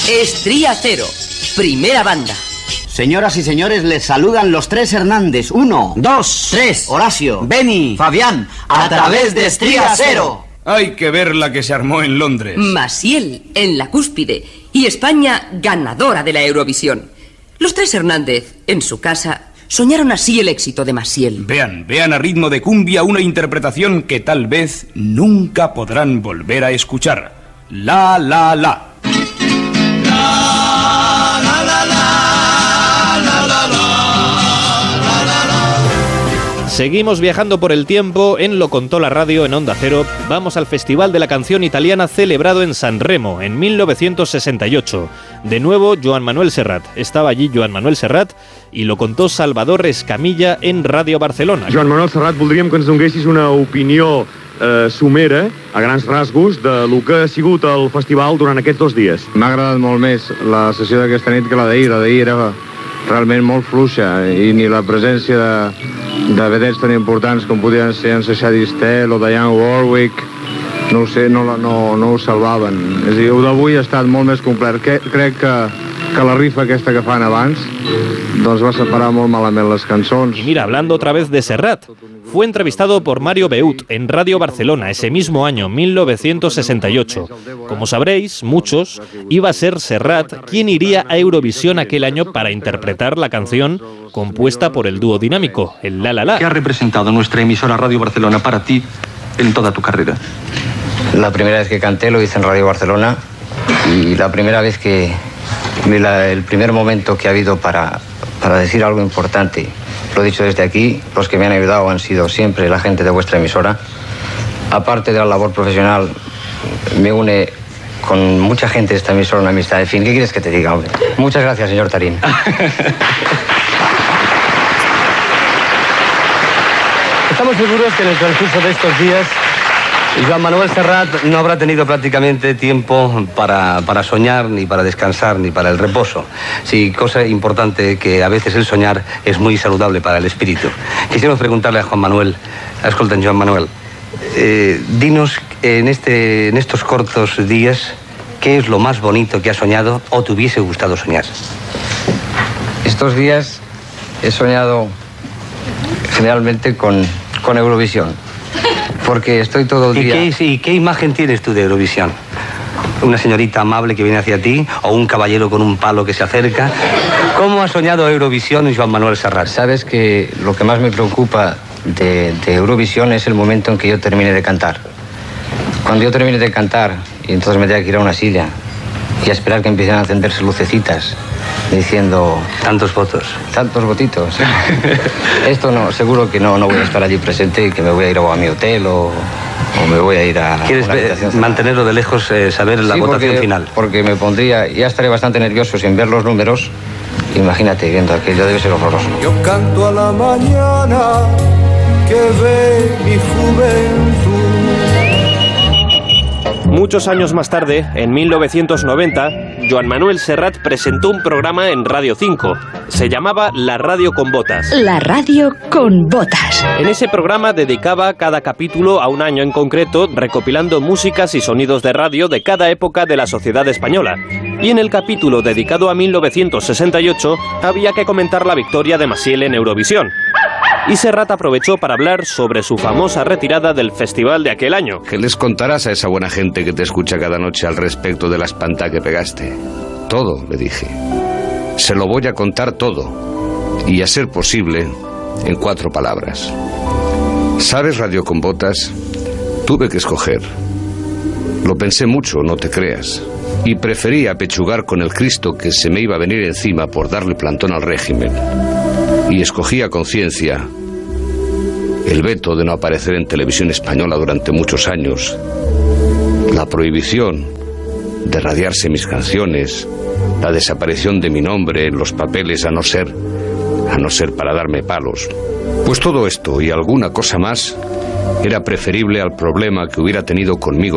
Estría Cero, primera banda. Señoras y señores, les saludan los tres Hernández. 1, 2, 3. Horacio, Beni, Fabián, a través de Estría Cero. Hay que ver la que se armó en Londres. Maciel en la cúspide y España ganadora de la Eurovisión. Los tres Hernández, en su casa, soñaron así el éxito de Maciel. Vean a ritmo de cumbia una interpretación que tal vez nunca podrán volver a escuchar. La, la, la. Seguimos viajando por el tiempo en Lo Contó la Radio en Onda Cero. Vamos al Festival de la Canción Italiana celebrado en San Remo en 1968. De nuevo, Joan Manuel Serrat. Estaba allí Joan Manuel Serrat i lo contó Salvador Escamilla en Ràdio Barcelona. Joan Manuel Serrat, voldríem que ens donessis una opinió somera, a grans rasgos, de lo que ha sigut el festival durant aquests 2 dies. M'ha agradat molt més la sessió d'aquesta nit que la d'ahir. La d'ahir era realment molt fluixa i ni la presència de vedets tan importants com podien ser en Sacha Distel o Dionne Warwick, no ho sé, no ho salvaven. És a dir, el d'avui ha estat molt més complet. Crec que la rifa aquesta que fan abans doncs va separar molt malament les cançons. Y mira, hablando otra vez de Serrat, fue entrevistado por Mario Beut en Radio Barcelona ese mismo año, 1968. Como sabréis, muchos, iba a ser Serrat quien iría a Eurovisión aquel año para interpretar la canción compuesta por el dúo dinámico, el La La La. ¿Qué ha representado nuestra emisora Radio Barcelona para ti en toda tu carrera? La primera vez que canté lo hice en Radio Barcelona y la primera vez que... el primer momento que ha habido para decir algo importante. Lo he dicho desde aquí, los que me han ayudado han sido siempre la gente de vuestra emisora. Aparte de la labor profesional, me une con mucha gente de esta emisora una amistad. En fin, ¿qué quieres que te diga, hombre? Muchas gracias, señor Tarín. Estamos seguros que en el transcurso de estos días Joan Manuel Serrat no habrá tenido prácticamente tiempo para soñar, ni para descansar, ni para el reposo. Sí, cosa importante que a veces el soñar es muy saludable para el espíritu. Quisiera preguntarle a Joan Manuel, escolta, Joan Manuel, dinos en estos cortos días, ¿qué es lo más bonito que has soñado o te hubiese gustado soñar? Estos días he soñado generalmente con Eurovisión. Porque estoy todo el día... ¿Y qué imagen tienes tú de Eurovisión? ¿Una señorita amable que viene hacia ti? ¿O un caballero con un palo que se acerca? ¿Cómo ha soñado Eurovisión Joan Manuel Serrat? Sabes que lo que más me preocupa de Eurovisión es el momento en que yo termine de cantar. Cuando yo termine de cantar, y entonces me tenga que ir a una silla y a esperar que empiecen a encenderse lucecitas, diciendo... Tantos votos. Tantos votitos. Esto no, seguro que no voy a estar allí presente y que me voy a ir a mi hotel o me voy a ir a... ¿Quieres mantenerlo de lejos, saber la votación final? Porque me pondría... Ya estaré bastante nervioso sin ver los números. Imagínate, viendo aquello debe ser horroroso. Yo canto a la mañana que ve mi juventud. Muchos años más tarde, en 1990, Joan Manuel Serrat presentó un programa en Radio 5. Se llamaba La Radio con Botas. La Radio con Botas. En ese programa dedicaba cada capítulo a un año en concreto, recopilando músicas y sonidos de radio de cada época de la sociedad española. Y en el capítulo dedicado a 1968, había que comentar la victoria de Maciel en Eurovisión. Y Serrat aprovechó para hablar sobre su famosa retirada del festival de aquel año. ¿Qué les contarás a esa buena gente que te escucha cada noche al respecto de la espantada que pegaste? Todo, le dije. Se lo voy a contar todo. Y a ser posible, en 4 palabras. ¿Sabes, Radio con Botas? Tuve que escoger. Lo pensé mucho, no te creas. Y preferí apechugar con el Cristo que se me iba a venir encima por darle plantón al régimen. Y escogí a conciencia el veto de no aparecer en televisión española durante muchos años, la prohibición de radiarse mis canciones, la desaparición de mi nombre en los papeles a no ser para darme palos. Pues todo esto y alguna cosa más era preferible al problema que hubiera tenido conmigo